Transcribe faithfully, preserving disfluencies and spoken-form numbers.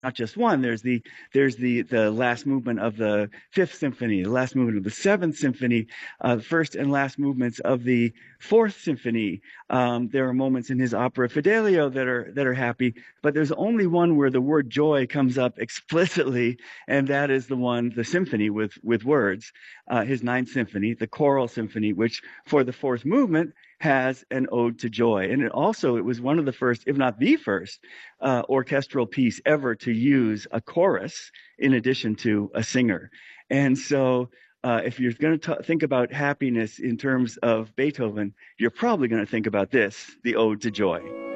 not just one. There's the there's the the last movement of the Fifth Symphony, the last movement of the Seventh Symphony, uh, the first and last movements of the Fourth Symphony. Um, there are moments in his opera Fidelio that are that are happy, but there's only one where the word joy comes up explicitly, and that is the one, the symphony with with words, uh, his Ninth Symphony, the Choral Symphony, which for the fourth movement has an ode to joy. And it also, it was one of the first, if not the first, uh, orchestral piece ever to use a chorus in addition to a singer. And so uh, if you're going to think about happiness in terms of Beethoven, you're probably going to think about this, the Ode to Joy.